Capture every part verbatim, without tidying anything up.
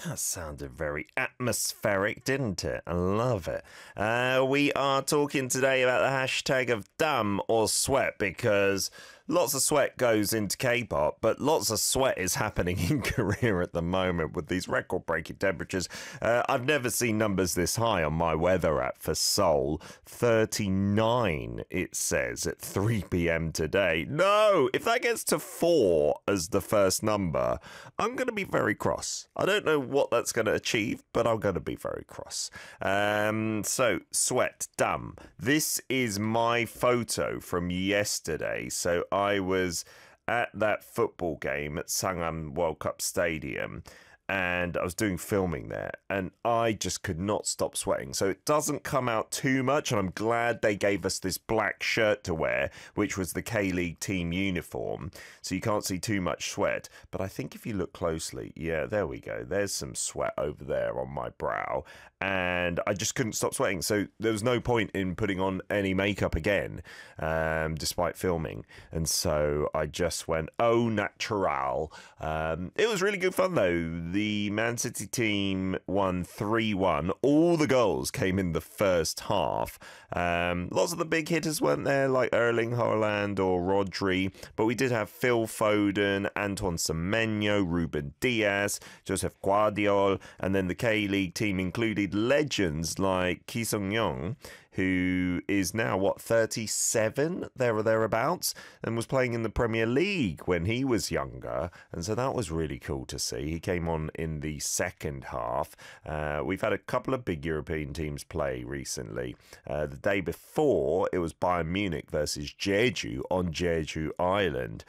That sounded very atmospheric, didn't it? I love it. Uh, we are talking today about the hashtag of dumb or sweat because lots of sweat goes into K-pop, but lots of sweat is happening in Korea at the moment with these record-breaking temperatures. Uh, I've never seen numbers this high on my weather app for Seoul. thirty-nine, it says, at three p.m. today. No, if that gets to four as the first number, I'm going to be very cross. I don't know what that's going to achieve, but I'm going to be very cross. Um, so, sweat, dumb. This is my photo from yesterday. So I was at that football game at Sangam World Cup Stadium, and I was doing filming there, and I just could not stop sweating. So it doesn't come out too much, and I'm glad they gave us this black shirt to wear, which was the K-League team uniform, so you can't see too much sweat. But I think if you look closely, yeah, there we go. There's some sweat over there on my brow, and I just couldn't stop sweating. So there was no point in putting on any makeup again, um, despite filming. And so I just went, au natural. Um, it was really good fun, though. The Man City team won three one. All the goals came in the first half. Um, lots of the big hitters weren't there, like Erling Haaland or Rodri, but we did have Phil Foden, Antoine Semenyo, Ruben Diaz, Joseph Guardiola, and then the K-League team included legends like Ki Sung-young, who is now, what, thirty-seven, there or thereabouts, and was playing in the Premier League when he was younger. And so that was really cool to see. He came on in the second half. Uh, we've had a couple of big European teams play recently. Uh, the day before, it was Bayern Munich versus Jeju on Jeju Island.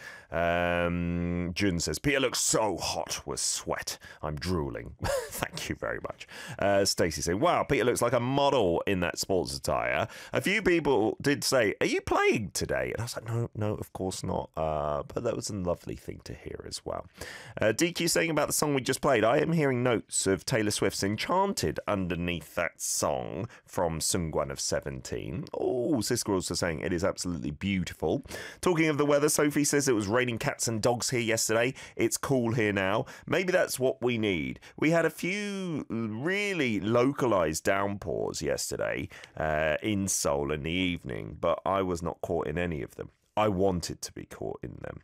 Um, Jun says, Peter looks so hot with sweat. I'm drooling. Thank you very much. Uh, Stacey saying, wow, Peter looks like a model in that sports attire. A few people did say, are you playing today? And I was like, no, no, of course not. Uh, but that was a lovely thing to hear as well. Uh, D Q saying about the song we just played, I am hearing notes of Taylor Swift's Enchanted underneath that song from Seungkwan of seventeen. Oh, Siska also saying it is absolutely beautiful. Talking of the weather, Sophie says it was raining cats and dogs here yesterday. It's cool here now. Maybe that's what we need. We had a few really localized downpours yesterday. Uh, in Seoul in the evening, but I was not caught in any of them. I wanted to be caught in them.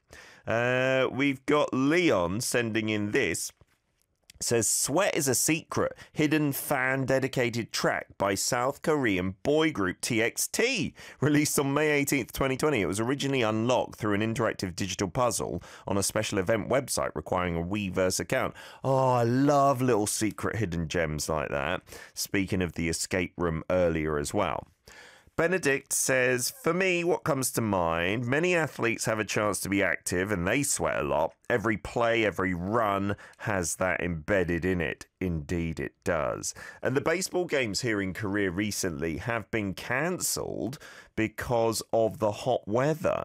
Uh, we've got Leon sending in this. Says, Sweat is a Secret, hidden fan-dedicated track by South Korean boy group T X T, released on May eighteenth, twenty twenty. It was originally unlocked through an interactive digital puzzle on a special event website requiring a Weverse account. Oh, I love little secret hidden gems like that. Speaking of the escape room earlier as well. Benedict says, for me, what comes to mind, many athletes have a chance to be active and they sweat a lot. Every play, every run has that embedded in it. Indeed, it does. And the baseball games here in Korea recently have been cancelled because of the hot weather.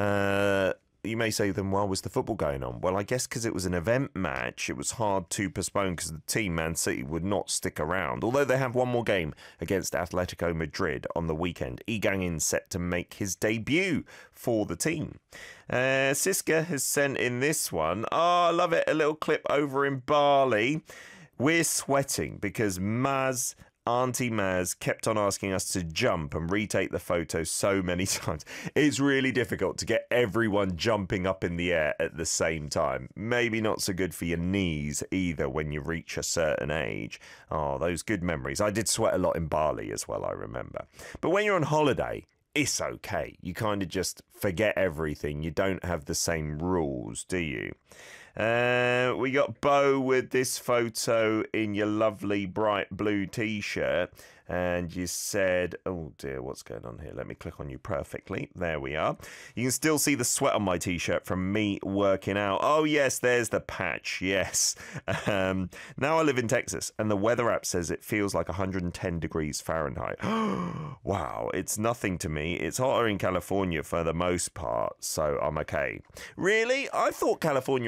Uh... You may say, then why was the football going on? Well, I guess because it was an event match, it was hard to postpone because the team, Man City, would not stick around. Although they have one more game against Atletico Madrid on the weekend. Lee Gang-in set to make his debut for the team. Uh, Siska has sent in this one. Oh, I love it. A little clip over in Bali. We're sweating because Maz... Auntie Maz kept on asking us to jump and retake the photo so many times. It's really difficult to get everyone jumping up in the air at the same time. Maybe not so good for your knees either when you reach a certain age. Oh, those good memories. I did sweat a lot in Bali as well, I remember. But when you're on holiday, it's okay. You kind of just forget everything. You don't have the same rules, do you? Uh, we got Bo with this photo in your lovely bright blue t-shirt. And you said, oh dear, what's going on here? Let me click on you perfectly. There we are. You can still see the sweat on my t-shirt from me working out. Oh yes, there's the patch. Yes. Um, now I live in Texas and the weather app says it feels like one hundred ten degrees Fahrenheit. Wow, it's nothing to me. It's hotter in California for the most part, so I'm okay. Really? I thought California